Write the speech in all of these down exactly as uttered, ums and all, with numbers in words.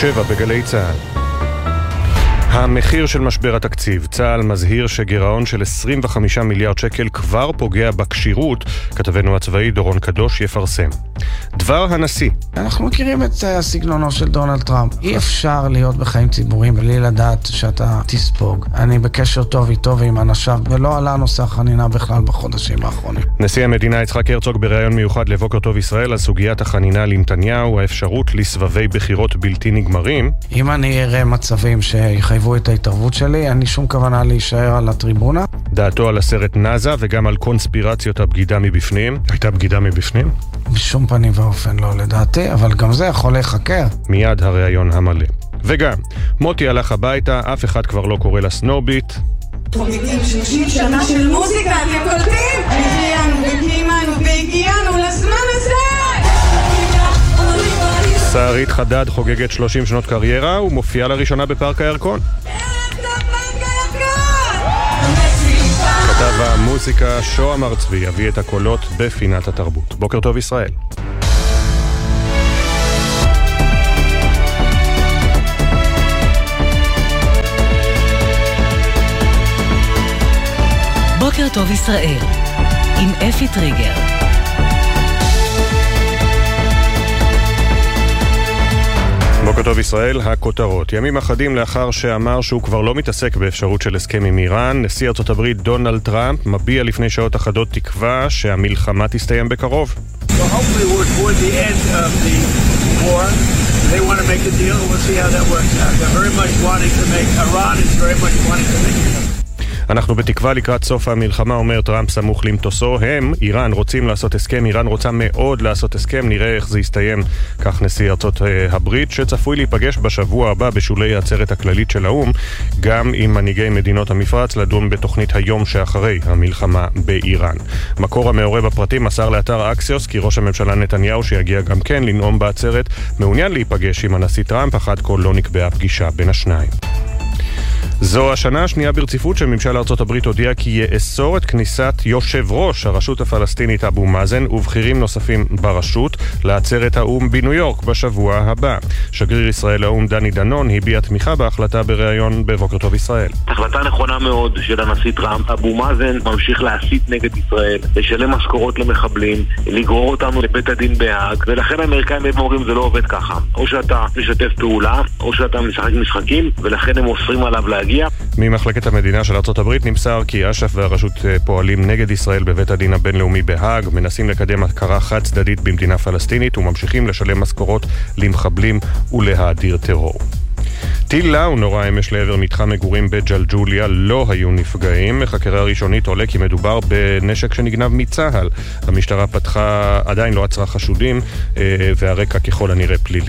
שבע בגלי צה"ל. המחיר של משבר התקציב. צה"ל מזהיר שגירעון של עשרים וחמישה מיליארד שקל כבר פוגע בקשירות. כתבנו הצבאי דורון קדוש יפרסם. דבר הנשיא. אנחנו מכירים את הסגנונו של דונלד טראמפ. אי אפשר להיות בחיים ציבוריים בלי לדעת שאתה תספוג. אני בקשר טוב איתו ועם אנשיו, ולא עלה נושא החנינה בכלל בחודשים האחרונים. נשיא המדינה יצחק הרצוג בראיון מיוחד לבוקר טוב ישראל על סוגיית החנינה לנתניהו, האפשרות לסבבי בחירות בלתי נגמרים. אם אני אראה מצבים שיחייבו את ההתערבות שלי, אין לי שום כוונה להישאר על הטריבונה. דעתו על הסרט נאזה וגם על קונספירציות הבגידה מבפנים. הייתה בגידה מבפנים? בשום פנים ואופן לא לדעתי, אבל גם זה יכול להיחקר. מיד הראיון המלא. וגם, מוטי הלך הביתה, אף אחד כבר לא קורא לה סנוביט. חוגגים שלושים שנה של מוזיקה, אתם קולטים? הגענו וקיימנו והגיענו לזמן הזה! שרית חדד חוגגת שלושים שנות קריירה ומופיעה לראשונה בפארק הירקון. כתב המוזיקה שוהם ארצבי יביא את הקולות בפינת התרבות. בוקר טוב ישראל. בוקר טוב ישראל עם אפי טריגר. בוקר טוב ישראל, הכותרות. ימים אחדים לאחר שאמר שהוא כבר לא מתעסק באפשרות של הסכם עם איראן, נשיא ארצות הברית דונלד טראמפ מביע לפני שעות אחדות תקווה שהמלחמה תסתיים בקרוב. So hopefully we're toward the end of the war. They want to make a deal. We'll see how that works out. They're very much wanting to make, Iran is very much wanting to make it. אנחנו בתקווה לקראת סוף המלחמה, אומר טראמפ סמוך למטוסו. הם, איראן, רוצים לעשות הסכם, איראן רוצה מאוד לעשות הסכם, נראה איך זה יסתיים. כך נשיא ארצות הברית, שצפוי להיפגש בשבוע הבא בשולי העצרת הכללית של האום, גם עם מנהיגי מדינות המפרץ, לדון בתוכנית היום שאחרי המלחמה באיראן. מקור המעורה בפרטים מסר לאתר אקסיוס כי ראש הממשלה נתניהו, שיגיע גם כן לנאום בעצרת, מעוניין להיפגש עם הנשיא טראמפ, אחת כל לא נקבעה פגישה בין השניים. זו השנה השנייה ברציפות שממשל ארצות הברית הודיע כי יאסור את כניסת יושב ראש הרשות הפלסטינית אבו מאזן ובכירים נוספים ברשות לעצרת האום בניו יורק בשבוע הבא. שגריר ישראל לאום דני דנון הביע תמיכה בהחלטה בראיון בבוקר טוב ישראל. החלטה נכונה מאוד של הנשיא טראמפ. אבו מאזן ממשיך להסית נגד ישראל, לשלם משכורות למחבלים, לגרור אותנו לבית הדין בהאג, ולכן האמריקאים אומרים זה לא עובד ככה. או שאתה משתף פעולה, או שאתה משחק משחקים, ולכן הם אוסרים עליו להגיע. ממחלקת המדינה של ארצות הברית נמסר כי אש"ף והרשות פועלים נגד ישראל בבית הדין הבינלאומי בהאג, מנסים לקדם הכרה חד צדדית במדינה פלסטינית וממשיכים לשלם משכורות למחבלים ולהאדיר טרור. טיל לאו נורא אמש לעבר מתחם מגורים בג'לג'וליה, לא היו נפגעים. מחקירה ראשונית עולה כי מדובר בנשק שנגנב מצה"ל. המשטרה פתחה, עדיין לא עצרה חשודים, והרקע ככל הנראה פלילי.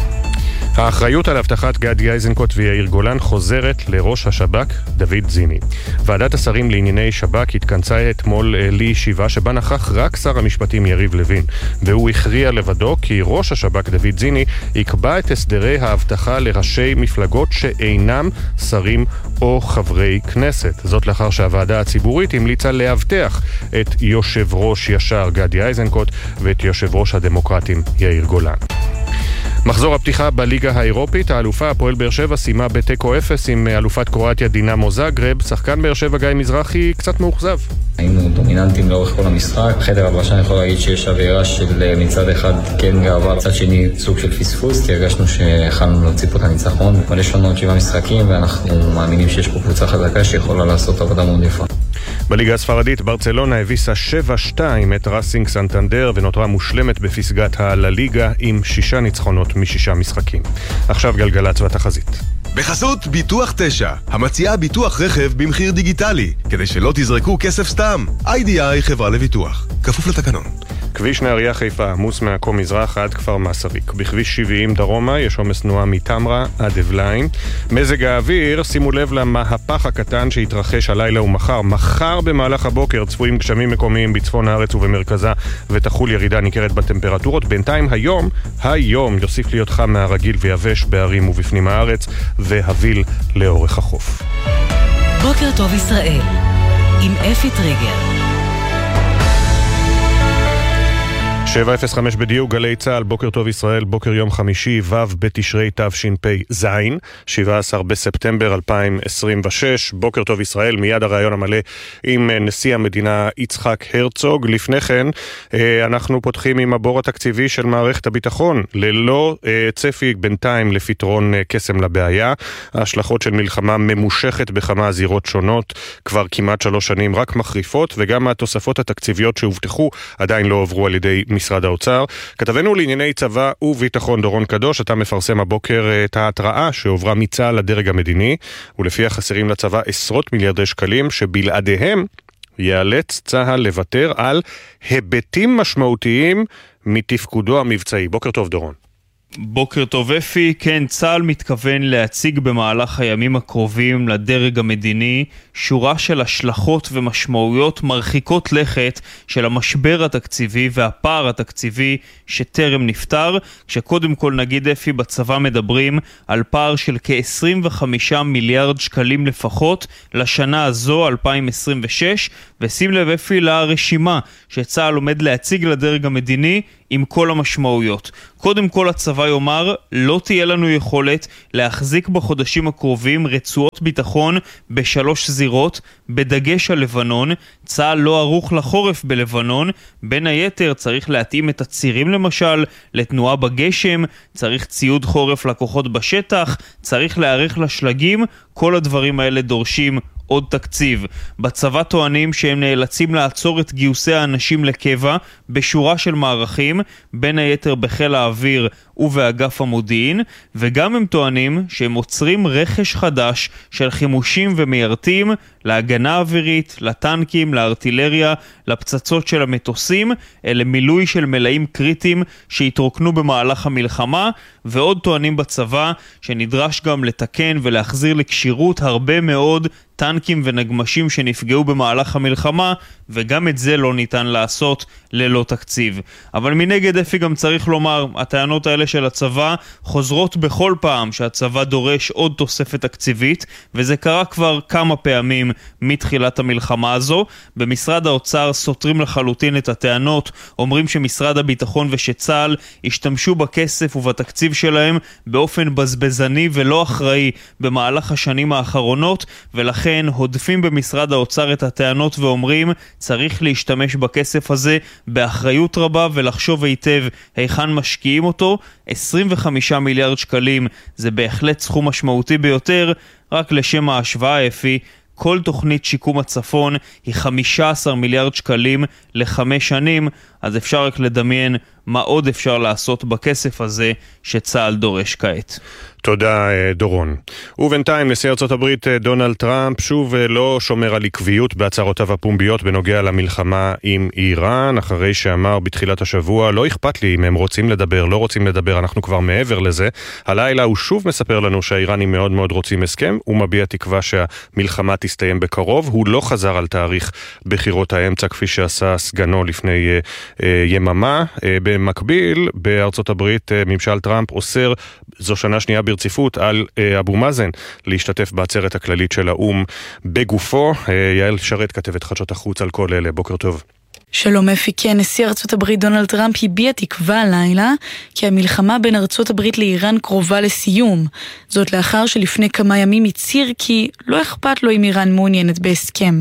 האחריות על הבטחת גדי איזנקוט ויאיר גולן חוזרת לראש השב"כ דוד זיני. ועדת השרים לענייני שב"כ התכנסה אתמול לישיבה שבה נכח רק שר המשפטים יריב לוין, והוא הכריע לבדו כי ראש השב"כ דוד זיני יקבע את הסדרי ההבטחה לראשי מפלגות שאינם שרים או חברי כנסת. זאת לאחר שהוועדה הציבורית המליצה להבטח את יושב ראש ישר גדי איזנקוט ואת יושב ראש הדמוקרטים יאיר גולן. מחזור הפתיחה בליגה האירופית, האלופה הפועל באר שבע סיימה בתיקו אפס עם אלופת קרואטיה דינמו זאגרב. שחקן באר שבע גיא מזרחי קצת מאוכזב. היינו דומיננטים לאורך כל המשחק. חדר הלבשה אני יכול להגיד שיש אווירה של מצד אחד כן גאווה, מצד שני סוג של פספוס, כי הרגשנו שיכולנו להוציא פה את הניצחון. אבל יש לנו עוד שבעה משחקים ואנחנו מאמינים שיש פה קבוצה חזקה שיכולה לעשות עבודה מאוד יפה. בליגה הספרדית ברצלונה הביסה שבע שתיים את ראסינג סנטנדר ונותרה מושלמת בפסגת הלליגה עם שישה ניצחונות משישה משחקים. עכשיו גלגלצ והתחזית. בחסות ביטוח תשע, המציעה ביטוח רכב במחיר דיגיטלי, כדי שלא תזרקו כסף סתם. איי די איי חברה לביטוח, כפוף לתקנון. כביש נהריה חיפה עמוס מעכו מזרח עד כפר מסריק. בכביש שבעים דרומה יש עומס תנועה מתמרה עד אבליים. מזג האוויר, שימו לב למהפך הקטן שהתרחש הלילה ומחר. מחר במהלך הבוקר צפויים גשמים מקומיים בצפון הארץ ובמרכזה ותחול ירידה ניכרת בטמפרטורות. בינתיים היום, היום יוסיף להיות חם מהרגיל ויבש בערים ובפנים הארץ והביל לאורך החוף. בוקר טוב ישראל עם אפי טריגר. שבע אפס חמש בדיוק, גלי צהל, בוקר טוב ישראל, בוקר יום חמישי, ו' בתשרי תשפ"ז, שבעה עשר בספטמבר אלפיים עשרים ושש. בוקר טוב ישראל, מיד הרעיון המלא עם נשיא המדינה יצחק הרצוג. לפני כן אנחנו פותחים עם הבור התקציבי של מערכת הביטחון, ללא צפי בינתיים לפתרון קסם לבעיה. ההשלכות של מלחמה ממושכת בכמה זירות שונות כבר כמעט שלוש שנים רק מחריפות, וגם התוספות התקציביות שהובטחו עדיין לא עברו על ידי משרד האוצר. כתבנו לענייני צבא וביטחון דורון קדוש, אתה מפרסם הבוקר את ההתראה שעוברה מצה"ל לדרג המדיני, ולפי החסרים לצבא עשרות מיליארדי שקלים שבלעדיהם ייאלץ צה"ל לוותר על היבטים משמעותיים מתפקודו המבצעי. בוקר טוב דורון. בוקר טוב אפי. כן, צה"ל מתכוון להציג במהלך הימים הקרובים לדרג המדיני שורה של השלכות ומשמעויות מרחיקות לכת של המשבר התקציבי והפער התקציבי שטרם נפתר, כשקודם כל נגיד אפי, בצבא מדברים על פער של כ-עשרים וחמישה מיליארד שקלים לפחות לשנה הזו אלפיים עשרים ושש, ושים לב אפי לרשימה שצה"ל עומד להציג לדרג המדיני עם כל המשמעויות. קודם כל הצבא יאמר, לא תהיה לנו יכולת להחזיק בחודשים הקרובים רצועות ביטחון בשלוש זירות, בדגש על לבנון. צה"ל לא ערוך לחורף בלבנון, בין היתר צריך להתאים את הצירים למשל לתנועה בגשם, צריך ציוד חורף לכוחות בשטח, צריך להיערך לשלגים, כל הדברים האלה דורשים עוד תקציב. בצבא טוענים שהם נאלצים לעצור את גיוסי האנשים לקבע בשורה של מערכים, בין היתר בחיל האוויר ובאגף המודיעין, וגם הם טוענים שהם עוצרים רכש חדש של חימושים ומיירטים להגנה אווירית, לטנקים, לארטילריה, לפצצות של המטוסים, אלה מילוי של מלאים קריטיים שהתרוקנו במהלך המלחמה, ועוד טוענים בצבא שנדרש גם לתקן ולהחזיר לקשירות הרבה מאוד טנקים ונגמשים שנפגעו במהלך המלחמה, וגם את זה לא ניתן לעשות ללא תקציב. אבל מנגד אפי גם צריך לומר, הטענות האלה של הצבא חוזרות בכל פעם שהצבא דורש עוד תוספת תקציבית, וזה קרה כבר כמה פעמים מתחילת המלחמה הזו. במשרד האוצר סותרים לחלוטין את הטענות, אומרים שמשרד הביטחון ושצה"ל השתמשו בכסף ובתקציב שלהם באופן בזבזני ולא אחראי במהלך השנים האחרונות, ולכן הודפים במשרד האוצר את הטענות ואומרים, צריך להשתמש בכסף הזה באחריות רבה ולחשוב היטב היכן משקיעים אותו. עשרים וחמישה מיליארד שקלים זה בהחלט סכום משמעותי ביותר. רק לשם ההשוואה אפי, כל תוכנית שיקום הצפון היא חמישה עשר מיליארד שקלים לחמש שנים, אז אפשר רק לדמיין מה עוד אפשר לעשות בכסף הזה שצה"ל דורש כעת. תודה דורון. ובינתיים נשיא ארצות הברית דונלד טראמפ שוב לא שומר על עקביות בהצהרותיו הפומביות בנוגע למלחמה עם איראן, אחרי שאמר בתחילת השבוע, לא אכפת לי אם הם רוצים לדבר, לא רוצים לדבר, אנחנו כבר מעבר לזה. הלילה הוא שוב מספר לנו שהאיראנים מאוד מאוד רוצים הסכם, הוא מביע תקווה שהמלחמה תסתיים בקרוב. הוא לא חזר על תאריך בחירות האמצע כפי שעשה סגנו לפני אה, אה, יממה. אה, במקביל, בארצות הברית אה, ממשל טראמפ אוסר, זו שנה שנייה ברציפות, על אה, אבו מאזן להשתתף בעצרת הכללית של האום בגופו. אה, יעל שרת כתבת חדשות החוץ על כל אלה. בוקר טוב. שלום אפי. כן, נשיא ארצות הברית דונלד טראמפ הביע תקווה הלילה כי המלחמה בין ארצות הברית לאיראן קרובה לסיום. זאת לאחר שלפני כמה ימים הצהיר כי לא אכפת לו אם איראן מעוניינת בהסכם.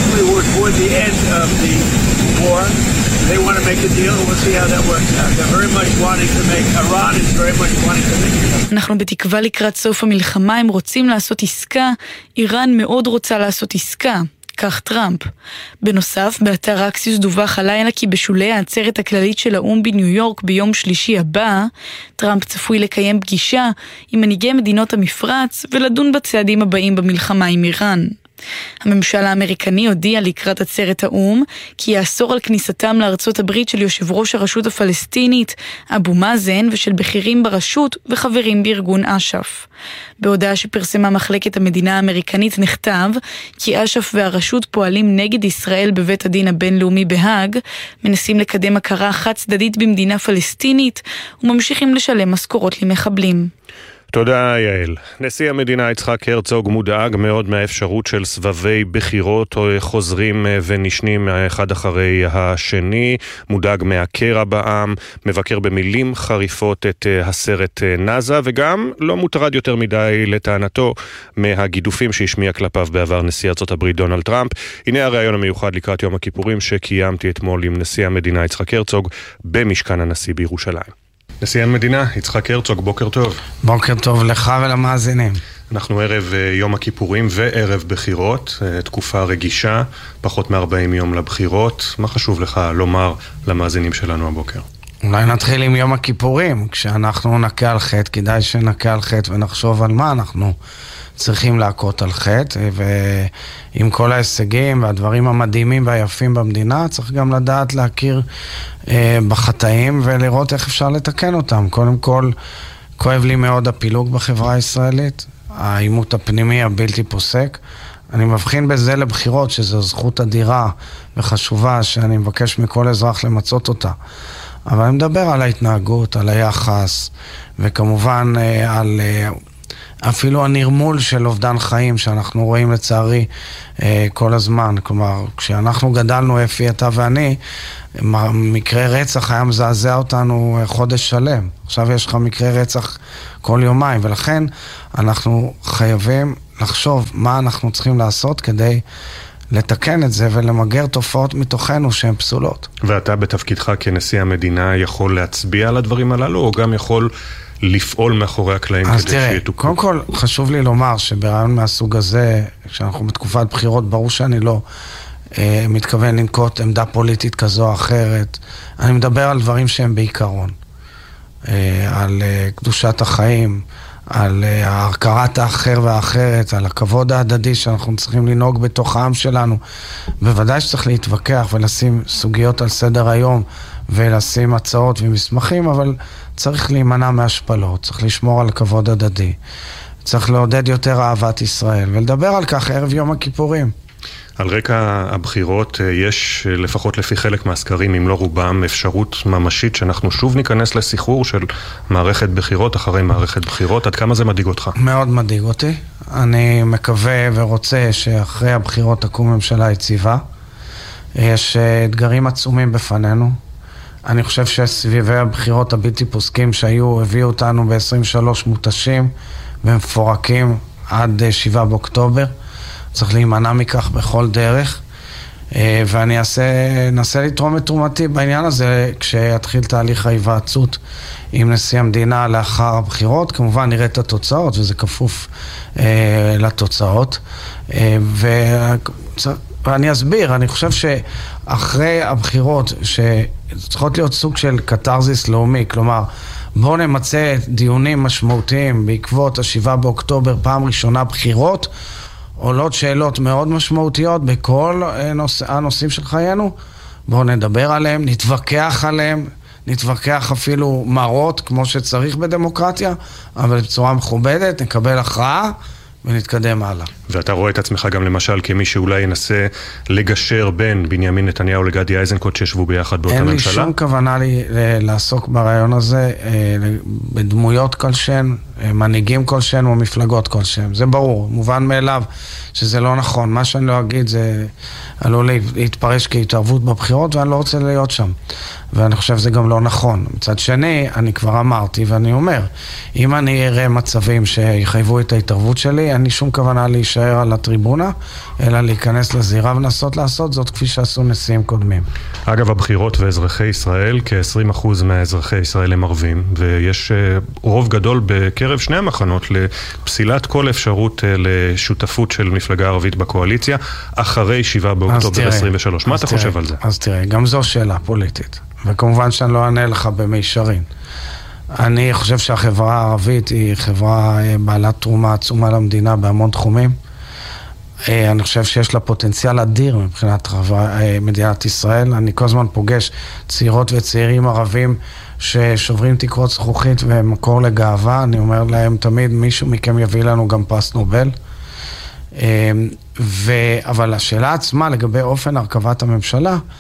They want to make a deal, and we'll see how that works out. They're very much wanting to make, Iran is very much wanting to make. אנחנו בתקווה לקראת סוף המלחמה, הם רוצים לעשות עסקה, איראן מאוד רוצה לעשות עסקה. כך טראמפ. בנוסף, באתר אקסיוס דווח הלילה כי בשולי העצרת הכללית של האום בניו יורק ביום שלישי הבא, טראמפ צפוי לקיים פגישה עם מנהיגי מדינות המפרץ ולדון בצעדים הבאים במלחמה עם איראן. הממשל האמריקני הודיע לקראת עצרת האום כי יאסור על כניסתם לארצות הברית של יושב ראש הרשות הפלסטינית אבו מאזן ושל בכירים ברשות וחברים בארגון אש"ף. בהודעה שפרסמה מחלקת המדינה האמריקנית נכתב כי אש"ף והרשות פועלים נגד ישראל בבית הדין הבינלאומי בהאג, מנסים לקדם הכרה חד צדדית במדינה פלסטינית וממשיכים לשלם משכורות למחבלים. תודה יעל. נשיא המדינה יצחק הרצוג מודאג מאוד מהאפשרות של סבבי בחירות חוזרים ונשנים אחד אחרי השני, מודאג מהקרע בעם, מבקר במילים חריפות את הסרט נאזה, וגם לא מוטרד יותר מדי לטענתו מהגידופים שהשמיע כלפיו בעבר נשיא ארצות הברית דונלד טראמפ. הנה הראיון המיוחד לקראת יום הכיפורים שקיימתי אתמול עם נשיא המדינה יצחק הרצוג במשכן הנשיא בירושלים. נשיא המדינה, יצחק הרצוג, בוקר טוב. בוקר טוב לך ולמאזינים. אנחנו ערב יום הכיפורים וערב בחירות, תקופה רגישה, פחות מ-ארבעים יום לבחירות. מה חשוב לך לומר למאזינים שלנו הבוקר? אולי נתחיל עם יום הכיפורים. כשאנחנו נקה על חטא, כדאי שנקה על חטא ונחשוב על מה אנחנו צריכים להכות על חטא, ועם כל ההישגים והדברים המדהימים והיפים במדינה, צריך גם לדעת להכיר אה, בחטאים ולראות איך אפשר לתקן אותם. קודם כל, כואב לי מאוד הפילוג בחברה הישראלית, העימות הפנימי הבלתי פוסק. אני מבחין בזה לבחירות, שזו זכות אדירה וחשובה, שאני מבקש מכל אזרח למצות אותה. אבל אני מדבר על ההתנהגות, על היחס, וכמובן אה, על... אה, אפילו הנרמול של אובדן חיים שאנחנו רואים לצערי אה, כל הזמן. כלומר, כשאנחנו גדלנו, אפי, אתה ואני, מקרה רצח היה מזעזע אותנו חודש שלם. עכשיו יש לך מקרה רצח כל יומיים, ולכן אנחנו חייבים לחשוב מה אנחנו צריכים לעשות כדי לתקן את זה ולמגר תופעות מתוכנו שהן פסולות. ואתה בתפקידך כנשיא המדינה יכול להצביע על הדברים הללו, או גם יכול לפעול מאחורי הקלעים כדי שיתוקו? קודם כל חשוב לי לומר שברעיון מהסוג הזה, כשאנחנו בתקופת בחירות, ברור שאני לא אה, מתכוון לנקוט עמדה פוליטית כזו או אחרת. אני מדבר על דברים שהם בעיקרון. אה, על אה, קדושת החיים, על אה, הכרת האחר והאחרת, על הכבוד ההדדי שאנחנו צריכים לנהוג בתוך העם שלנו. בוודאי שצריך להתווכח ולשים סוגיות על סדר היום, ולשים הצעות ומסמכים, אבל צריך להימנע מהשפלות, צריך לשמור על כבוד הדדי, צריך לעודד יותר אהבת ישראל, ולדבר על כך ערב יום הכיפורים. על רקע הבחירות יש, לפחות לפי חלק מהסקרים, אם לא רובם, אפשרות ממשית שאנחנו שוב ניכנס לסחרור של מערכת בחירות אחרי מערכת בחירות. עד כמה זה מדאיג אותך? מאוד מדאיג אותי. אני מקווה ורוצה שאחרי הבחירות תקום ממשלה יציבה. יש אתגרים עצומים בפנינו. אני חושב שסביבי הבחירות הבלתי פוסקים שהיו, הביאו אותנו ב-עשרים ושלוש מותשים ומפורקים עד שבעה באוקטובר. צריך להימנע מכך בכל דרך, ואני אעשה, ננסה לתרום את תרומתי בעניין הזה כשיתחיל תהליך ההיוועצות עם נשיא המדינה לאחר הבחירות. כמובן נראה את התוצאות, וזה כפוף אה, לתוצאות. אה, ואני אסביר, אני חושב שאחרי הבחירות, שצריכות להיות סוג של קטרזיס לאומי, כלומר, בואו נמצא דיונים משמעותיים בעקבות השבעה באוקטובר, פעם ראשונה בחירות, עולות שאלות מאוד משמעותיות בכל הנושא, הנושאים של חיינו. בואו נדבר עליהם, נתווכח עליהם, נתווכח אפילו מרות כמו שצריך בדמוקרטיה, אבל בצורה מכובדת, נקבל הכרעה ונתקדם הלאה. ואתה רואה את עצמך גם למשל כמי שאולי ינסה לגשר בין בנימין נתניהו לגדי איזנקוט שישבו ביחד באותה ממשלה? אין לי שום כוונה לי לעסוק ברעיון הזה בדמויות כלשהן, מנהיגים כלשהן או מפלגות כלשהן. זה ברור, מובן מאליו שזה לא נכון. מה שאני לא אגיד זה עלול להתפרש כהתערבות בבחירות, ואני לא רוצה להיות שם. ואני חושב שזה גם לא נכון. מצד שני, אני כבר אמרתי ואני אומר, אם אני אראה מצבים שיחייבו את ההתערבות שלי, אין לי שום כוונה להישאר על הטריבונה, אלא להיכנס לזירה ונסות לעשות זאת כפי שעשו נשיאים קודמים. אגב, הבחירות ואזרחי ישראל, כ-עשרים אחוז מהאזרחי ישראל הם ערבים, ויש רוב גדול בקרב שני המחנות לפסילת כל אפשרות לשותפות של מפלגה ערבית בקואליציה, אחרי שבעה באוקטובר עשרים ושלוש. מה אתה תראה, חושב על זה? אז תראה, גם זו שאלה פוליטית. וכמובן שאני לא אענה לך במישרין. אני חושב שהחברה הערבית היא חברה בעלת תרומה עצומה למדינה בהמון תחומים. אני חושב שיש לה פוטנציאל אדיר מבחינת מדינת ישראל. אני כל הזמן פוגש צעירות וצעירים ערבים ששוברים תקרות זכוכית ומקור לגאווה. אני אומר להם תמיד, מישהו מכם יביא לנו גם פרס נובל. ו... אבל השאלה עצמה לגבי אופן הרכבת הממשלה,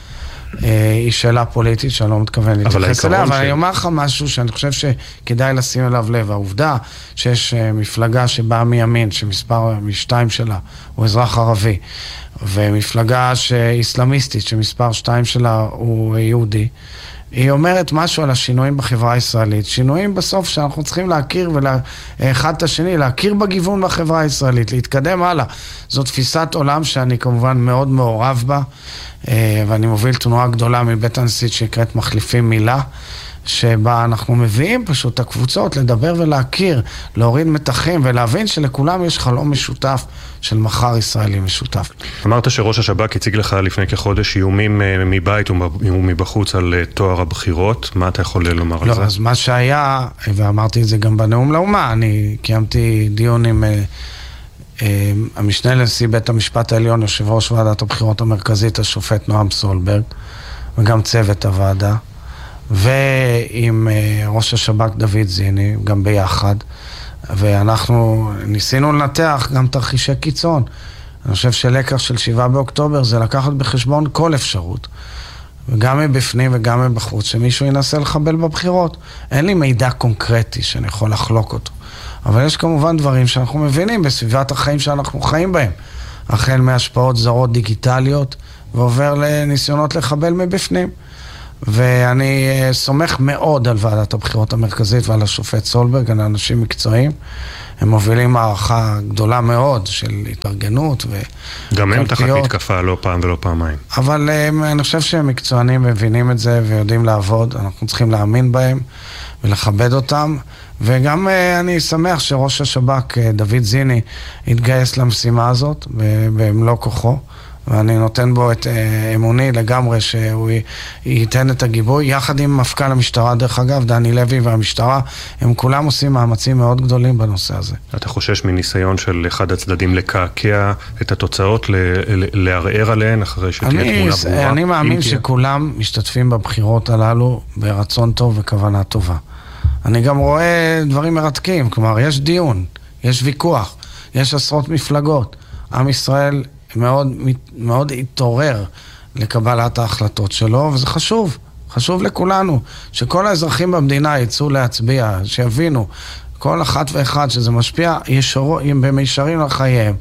היא שאלה פוליטית שאני לא מתכוון להתייחס אליה, אבל אני אומר לך משהו שאני חושב שכדאי לשים אליו לב. העובדה שיש מפלגה שבאה מימין, שמספר משתיים שלה הוא אזרח ערבי, ומפלגה איסלאמיסטית שמספר שתיים שלה הוא יהודי, היא אומרת משהו על השינויים בחברה הישראלית. שינויים בסוף שאנחנו צריכים להכיר ואחד את השני, להכיר בגיוון בחברה הישראלית, להתקדם הלאה. זו תפיסת עולם שאני כמובן מאוד מעורב בה, ואני מוביל תנועה גדולה מבית הנשיא שנקראת מחליפים מילה, שבה אנחנו מביאים פשוט את הקבוצות לדבר ולהכיר, להוריד מתחים ולהבין שלכולם יש חלום משותף של מחר ישראלי משותף. אמרת שראש השב"כ הציג לך לפני כחודש איומים מבית ומבחוץ על תואר הבחירות. מה אתה יכול לומר לא, על זה? אז מה שהיה, ואמרתי את זה גם בנאום לאומה, אני קיימתי דיון עם המשנה לנשיא בית המשפט העליון, יושב ראש ועדת הבחירות המרכזית, השופט נועם סולברג, וגם צוות הוועדה, ועם ראש השב"כ דוד זיני, גם ביחד, ואנחנו ניסינו לנתח גם תרחישי קיצון. אני חושב שלקח של שבעה באוקטובר זה לקחת בחשבון כל אפשרות, וגם מבפנים וגם מבחוץ, שמישהו ינסה לחבל בבחירות. אין לי מידע קונקרטי שאני יכול לחלוק אותו, אבל יש כמובן דברים שאנחנו מבינים בסביבת החיים שאנחנו חיים בהם, החל מהשפעות זרות דיגיטליות ועובר לניסיונות לחבל מבפנים. ואני סומך מאוד על ועדת הבחירות המרכזית ועל השופט סולברג, על אנשים מקצועיים. הם מובילים מערכה גדולה מאוד של התארגנות ו... גם הם תחת מתקפה לא פעם ולא פעמיים. אבל אני חושב שהם מקצוענים, מבינים את זה ויודעים לעבוד. אנחנו צריכים להאמין בהם ולכבד אותם. וגם אני שמח שראש השב"כ דוד זיני התגייס למשימה הזאת במלוא כוחו. ואני נותן בו את אמוני לגמרי שהוא ייתן את הגיבוי, יחד עם מפכ"ל המשטרה, דרך אגב, דני לוי והמשטרה, הם כולם עושים מאמצים מאוד גדולים בנושא הזה. אתה חושש מניסיון של אחד הצדדים לקעקע את התוצאות, לערער עליהן אחרי שתהיה תמונה ברורה? אני מאמין שכולם משתתפים בבחירות הללו ברצון טוב וכוונה טובה. אני גם רואה דברים מרתקים, כלומר, יש דיון, יש ויכוח, יש עשרות מפלגות. עם ישראל מאוד, מאוד התעורר לקבלת ההחלטות שלו, וזה חשוב, חשוב לכולנו, שכל האזרחים במדינה יצאו להצביע, שיבינו, כל אחת ואחד שזה משפיע ישרו, במישרים על חייהם,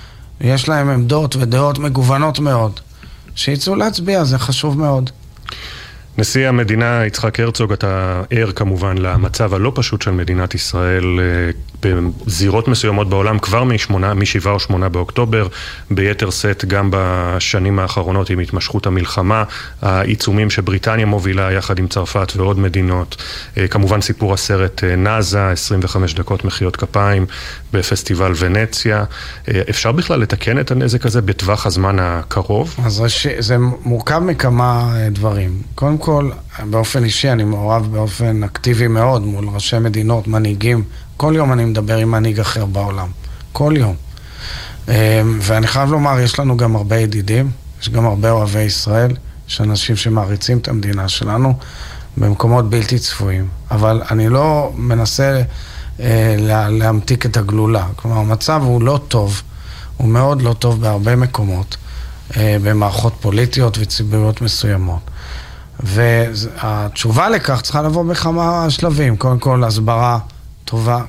יש להם עמדות ודעות מגוונות מאוד, שיצאו להצביע, זה חשוב מאוד. נשיא המדינה יצחק הרצוג, אתה ער כמובן למצב הלא פשוט של מדינת ישראל בזירות מסוימות בעולם כבר משמונה, משבעה או שמונה באוקטובר, ביתר סט גם בשנים האחרונות עם התמשכות המלחמה, העיצומים שבריטניה מובילה יחד עם צרפת ועוד מדינות, כמובן סיפור הסרט נאזה, עשרים וחמש דקות מחיאות כפיים בפסטיבל ונציה. אפשר בכלל לתקן את הנזק הזה בטווח הזמן הקרוב? אז זה מורכב מכמה דברים. קודם כל, באופן אישי אני מעורב באופן אקטיבי מאוד מול ראשי מדינות, מנהיגים. כל יום אני מדבר עם מנהיג אחר בעולם. כל יום. ואני חייב לומר, יש לנו גם הרבה ידידים, יש גם הרבה אוהבי ישראל, יש אנשים שמעריצים את המדינה שלנו במקומות בלתי צפויים. אבל אני לא מנסה לה, להמתיק את הגלולה. כלומר, המצב הוא לא טוב, הוא מאוד לא טוב בהרבה מקומות, במערכות פוליטיות וציבוריות מסוימות. והתשובה לכך צריכה לבוא בכמה שלבים. קודם כל, הסברה טובה,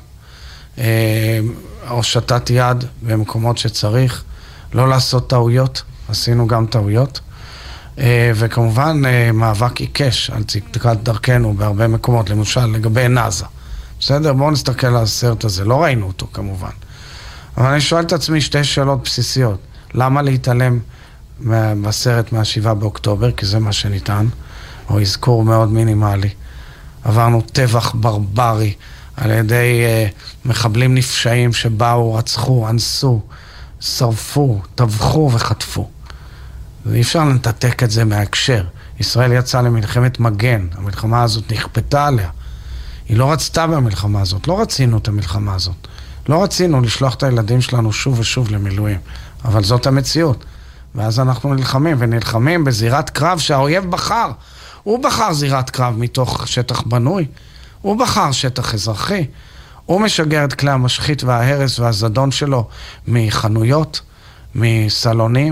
הושטת יד במקומות שצריך, לא לעשות טעויות, עשינו גם טעויות, וכמובן מאבק עיקש על צדקת דרכנו בהרבה מקומות, למשל לגבי נאזה. בסדר? בואו נסתכל על הסרט הזה, לא ראינו אותו כמובן. אבל אני שואל את עצמי שתי שאלות בסיסיות. למה להתעלם בסרט מהשבעה באוקטובר, כי זה מה שניתן, או אזכור מאוד מינימלי. עברנו טבח ברברי על ידי uh, מחבלים נפשעים שבאו, רצחו, אנסו, שרפו, טבחו וחטפו. ואי אפשר לנתק את זה מההקשר. ישראל יצאה למלחמת מגן, המלחמה הזאת נכפתה עליה. היא לא רצתה במלחמה הזאת, לא רצינו את המלחמה הזאת. לא רצינו לשלוח את הילדים שלנו שוב ושוב למילואים, אבל זאת המציאות. ואז אנחנו נלחמים, ונלחמים בזירת קרב שהאויב בחר. הוא בחר זירת קרב מתוך שטח בנוי, הוא בחר שטח אזרחי, הוא משגר את כלי המשחית וההרס והזדון שלו מחנויות, מסלונים,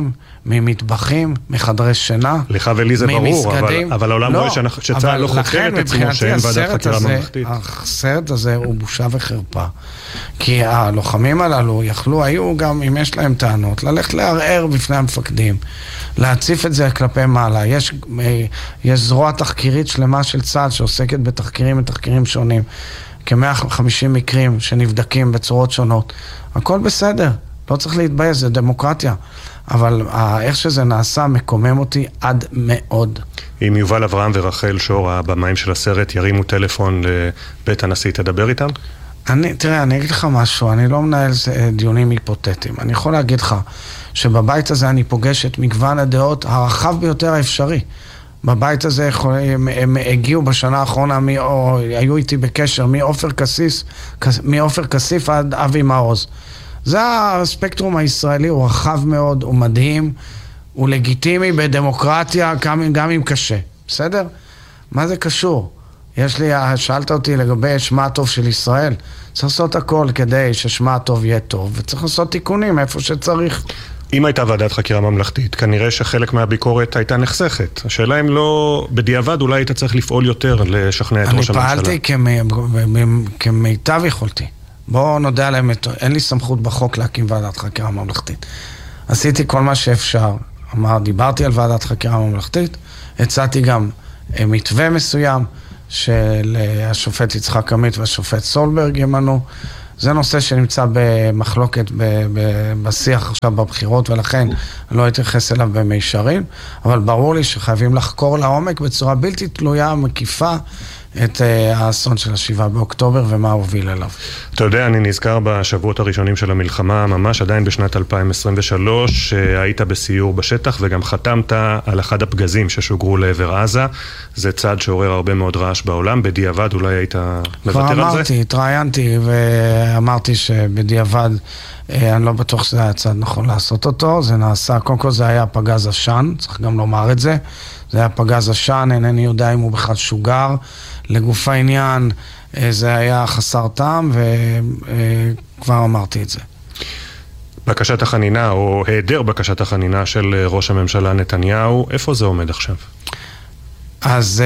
ממטבחים, מחדרי שינה, לך ולי זה ברור, אבל, אבל העולם לא, רואה שצה"ל לא חוקר את עצמו שאין ועדת חקירה ממלכתית. הסרט הזה הוא בושה וחרפה. כי הלוחמים הללו יכלו, היו גם, אם יש להם טענות, ללכת לערער בפני המפקדים, להציף את זה כלפי מעלה. יש, יש זרוע תחקירית שלמה של צה"ל שעוסקת בתחקירים ותחקירים שונים. כ-מאה וחמישים מקרים שנבדקים בצורות שונות. הכל בסדר, לא צריך להתבייש, זה דמוקרטיה. אבל איך שזה נעשה מקומם אותי עד מאוד. אם יובל אברהם ורחל שור, הבמאים של הסרט, ירימו טלפון לבית הנשיא, תדבר איתם? אני, תראה, אני אגיד לך משהו, אני לא מנהל דיונים היפותטיים. אני יכול להגיד לך שבבית הזה אני פוגש את מגוון הדעות הרחב ביותר האפשרי. בבית הזה הם, הם הגיעו בשנה האחרונה, מי, או היו איתי בקשר, מאופר כסיף, מאופר כסיף עד אבי מעוז. זה הספקטרום הישראלי, הוא רחב מאוד, הוא מדהים, הוא לגיטימי בדמוקרטיה, גם, גם אם קשה. בסדר? מה זה קשור? יש לי, שאלת אותי לגבי שמה הטוב של ישראל. צריך לעשות הכל כדי ששמה הטוב יהיה טוב, וצריך לעשות תיקונים איפה שצריך. אם הייתה ועדת חקירה ממלכתית, כנראה שחלק מהביקורת הייתה נחסכת. השאלה אם לא, בדיעבד אולי היית צריך לפעול יותר לשכנע את ראש הממשלה. אני פעלתי כמיטב יכולתי. בואו נודע להם, אין לי סמכות בחוק להקים ועדת חקירה ממלכתית. עשיתי כל מה שאפשר. אמר, דיברתי על ועדת חקירה ממלכתית, הצעתי גם מתווה מסוים של השופט יצחק עמית והשופט סולברג ימנו. זה נושא שנמצא במחלוקת בשיח עכשיו בבחירות, ולכן אני לא אתייחס אליו במישרין, אבל ברור לי שחייבים לחקור לעומק בצורה בלתי תלויה, מקיפה, את האסון של השבעה באוקטובר ומה הוביל אליו. אתה יודע, אני נזכר בשבועות הראשונים של המלחמה, ממש עדיין בשנת אלפיים עשרים ושלוש, היית בסיור בשטח וגם חתמת על אחד הפגזים ששוגרו לעבר עזה. זה צעד שעורר הרבה מאוד רעש בעולם. בדיעבד אולי היית מוותר על זה? כבר אמרתי, התראיינתי ואמרתי שבדיעבד אני לא בטוח שזה היה צעד נכון לעשות אותו. זה נעשה, קודם כל זה היה פגז עשן, צריך גם לומר את זה. זה היה פגז עשן, אינני יודע אם הוא בכלל שוגר. לגוף העניין זה היה חסר טעם, וכבר אמרתי את זה. בקשת החנינה, או היעדר בקשת החנינה של ראש הממשלה נתניהו, איפה זה עומד עכשיו? אז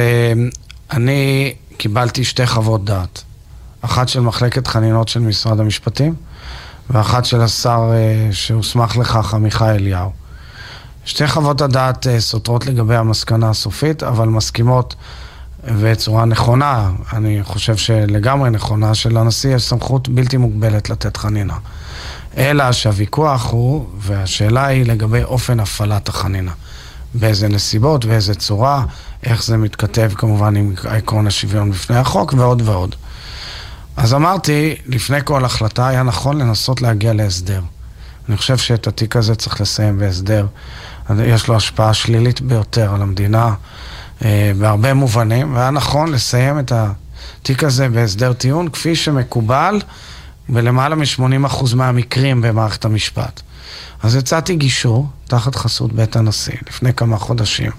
אני קיבלתי שתי חוות דעת. אחת של מחלקת חנינות של משרד המשפטים, ואחת של השר שהוסמך לכך, עמיחי אליהו. שתי חוות הדעת סותרות לגבי המסקנה הסופית, אבל מסכימות בצורה נכונה, אני חושב שלגמרי נכונה, שלנשיא יש סמכות בלתי מוגבלת לתת חנינה. אלא שהוויכוח הוא, והשאלה היא לגבי אופן הפעלת החנינה. באיזה נסיבות ואיזה צורה, איך זה מתכתב כמובן עם עקרון השוויון בפני החוק ועוד ועוד. אז אמרתי, לפני כל החלטה היה נכון לנסות להגיע להסדר. אני חושב שאת התיק הזה צריך לסיים בהסדר. יש לו השפעה שלילית ביותר על המדינה, בהרבה מובנים, והיה נכון לסיים את התיק הזה בהסדר טיעון, כפי שמקובל בלמעלה מ-שמונים אחוז מהמקרים במערכת המשפט. אז הצעתי גישור תחת חסות בית הנשיא, לפני כמה חודשים.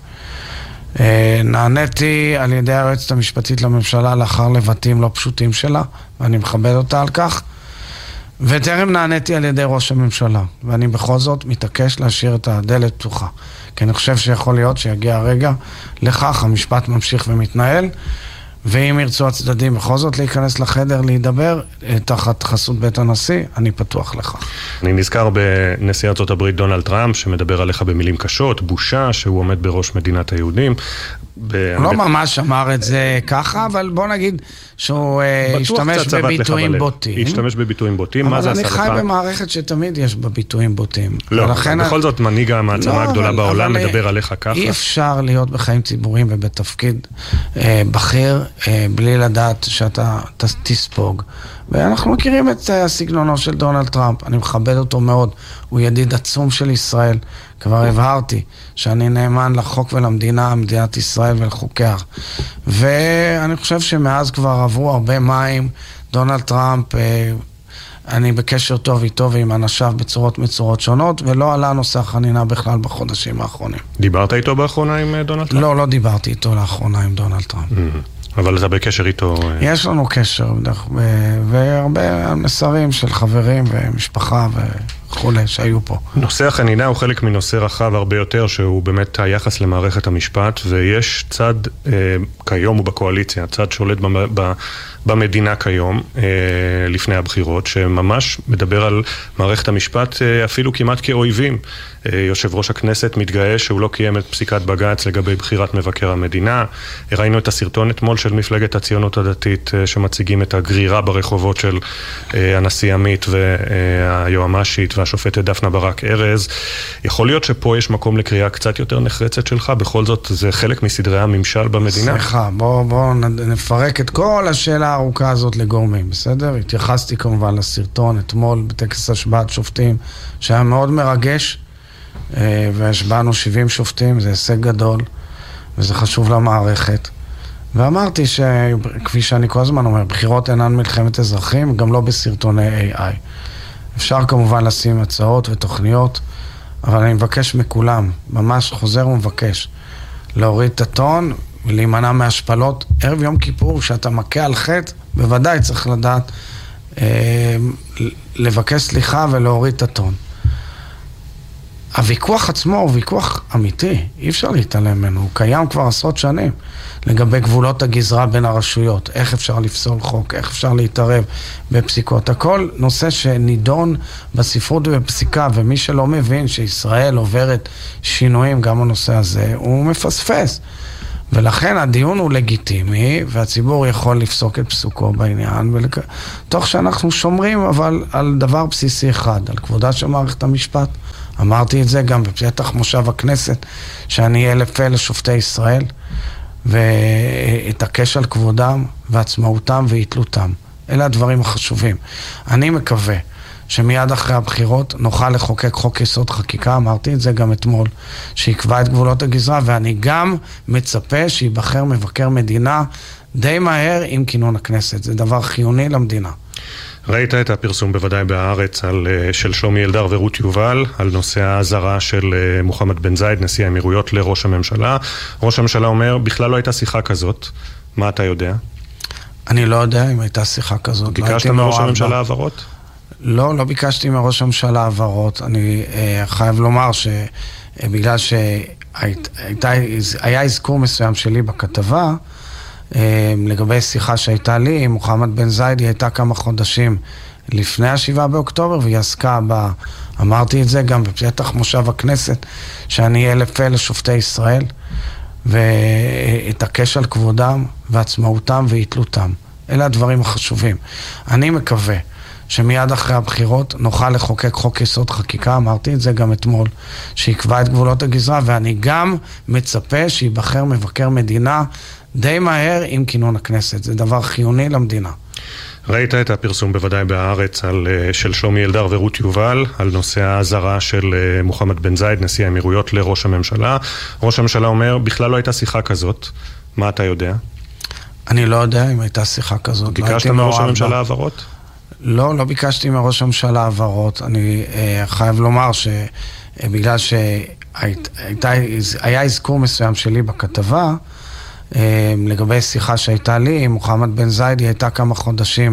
נעניתי על ידי היועצת המשפטית לממשלה לאחר לבטים לא פשוטים שלה, ואני מכבד אותה על כך, וטרם נעניתי על ידי ראש הממשלה, ואני בכל זאת מתעקש להשאיר את הדלת פתוחה. כי אני חושב שיכול להיות שיגיע הרגע לכך, המשפט ממשיך ומתנהל, ואם ירצו הצדדים בכל זאת להיכנס לחדר, להידבר, תחת חסות בית הנשיא, אני פתוח לך. אני נזכר בנשיא ארצות הברית דונלד טראמפ, שמדבר עליך במילים קשות, בושה, שהוא עומד בראש מדינת היהודים. הוא לא ממש אמר את זה ככה, אבל בוא נגיד שהוא השתמש בביטויים בוטים. השתמש בביטויים בוטים, מה זה עשה לך? אבל אני חי במערכת שתמיד יש בה ביטויים בוטים. לא, בכל זאת מנהיג המעצמה הגדולה בעולם מדבר עליך ככה. אי אפשר להיות בחיים ציבוריים ובתפקיד בכיר, בלי לדעת שאתה תספוג. ואנחנו מכירים את הסגנונו של דונלד טראמפ, אני מכבד אותו מאוד, הוא ידיד עצום של ישראל, כבר הבהרתי שאני נאמן לחוק ולמדינה, מדינת ישראל ולחוקיה. ואני חושב שמאז כבר עברו הרבה מים, דונלד טראמפ, אני בקשר טוב איתו ועם אנשיו בצורות מצורות שונות, ולא עלה נושא החנינה בכלל בחודשים האחרונים. דיברת איתו באחרונה עם דונלד טראמפ? לא, לא דיברתי איתו לאחרונה עם דונלד טראמפ. אבל אתה בקשר איתו? יש לנו קשר, והרבה מסרים של חברים ומשפחה וכולי, שהיו פה. נושא החנינה הוא חלק מנושא רחב הרבה יותר, שהוא באמת היחס למערכת המשפט, ויש צד אה, כיום הוא בקואליציה, צד שולט במ, במדינה כיום, אה, לפני הבחירות, שממש מדבר על מערכת המשפט אה, אפילו כמעט כאויבים. אה, יושב ראש הכנסת מתגאה שהוא לא קיים את פסיקת בג"ץ לגבי בחירת מבקר המדינה. ראינו את הסרטון אתמול של מפלגת הציונות הדתית, אה, שמציגים את הגרירה ברחובות של אה, הנשיא עמית והיועמ"שית והשופטת דפנה ברק ארז. יכול להיות שפה יש מקום לקריאה קצת יותר נחרצת שלך, בכל זאת זה חלק מסדרי הממשל במדינה. סליחה, בואו בוא נפרק את כל השאלה הארוכה הזאת לגורמים, בסדר? התייחסתי כמובן לסרטון אתמול בטקס השבעת שופטים, שהיה מאוד מרגש, והשבענו שבעים שופטים, זה הישג גדול, וזה חשוב למערכת. ואמרתי שכפי שאני כל הזמן אומר, בחירות אינן מלחמת אזרחים, גם לא בסרטוני איי איי. אפשר כמובן לשים הצעות ותוכניות, אבל אני מבקש מכולם, ממש חוזר ומבקש, להוריד את הטון ולהימנע מהשפלות. ערב יום כיפור, שאתה מכה על חטא, בוודאי צריך לדעת אה, לבקש סליחה ולהוריד את הטון. הוויכוח עצמו הוא ויכוח אמיתי, אי אפשר להתעלם ממנו, הוא קיים כבר עשרות שנים, לגבי גבולות הגזרה בין הרשויות, איך אפשר לפסול חוק, איך אפשר להתערב בפסיקות, הכל נושא שנידון בספרות ובפסיקה, ומי שלא מבין שישראל עוברת שינויים גם בנושא הזה, הוא מפספס. ולכן הדיון הוא לגיטימי, והציבור יכול לפסוק את פסוקו בעניין, ולק... תוך שאנחנו שומרים אבל על דבר בסיסי אחד, על כבודה של מערכת המשפט. אמרתי את זה גם בפתח מושב הכנסת, שאני אהיה לפה לשופטי ישראל, ואתעקש על כבודם ועצמאותם והתלותם. אלה הדברים החשובים. אני מקווה שמיד אחרי הבחירות נוכל לחוקק חוק יסוד חקיקה, אמרתי את זה גם אתמול, שיקבע את גבולות הגזרה, ואני גם מצפה שיבחר מבקר מדינה די מהר עם כינון הכנסת. זה דבר חיוני למדינה. ראית את הפרסום בוודאי בהארץ על, של שלומי אלדר ורות יובל, על נושא ההזרה של מוחמד בן זייד, נשיא האמירויות, לראש הממשלה. ראש הממשלה אומר, בכלל לא הייתה שיחה כזאת. מה אתה יודע? אני לא יודע אם הייתה שיחה כזאת. ביקשת מראש הממשלה העברות? לא, לא ביקשתי מראש הממשלה העברות. אני אה, חייב לומר שבגלל שהיה אזכור מסוים שלי בכתבה, לגבי שיחה שהייתה לי עם מוחמד בן זייד, היא הייתה כמה חודשים לפני השבעה באוקטובר, והיא עסקה בה, אמרתי את זה גם בפתח מושב הכנסת, שאני אהיה לפה לשופטי ישראל, ואתעקש על כבודם ועצמאותם והתלותם. אלה הדברים החשובים. אני מקווה שמיד אחרי הבחירות נוכל לחוקק חוק יסוד חקיקה, אמרתי את זה גם אתמול, שיקבע את גבולות הגזרה, ואני גם מצפה שיבחר מבקר מדינה די מהר עם כינון הכנסת. זה דבר חיוני למדינה. ראית את הפרסום בוודאי בהארץ על, של שלומי אלדר ורות יובל, על נושא ההזרה של מוחמד בן זייד, נשיא האמירויות, לראש הממשלה. ראש הממשלה אומר, בכלל לא הייתה שיחה כזאת. מה אתה יודע? אני לא יודע אם הייתה שיחה כזאת. ביקשת מראש הממשלה העברות? לא, לא ביקשתי מראש הממשלה העברות. אני אה, חייב לומר שבגלל שהיה אזכור מסוים שלי בכתבה, לגבי שיחה שהייתה לי עם מוחמד בן זייד, היא הייתה כמה חודשים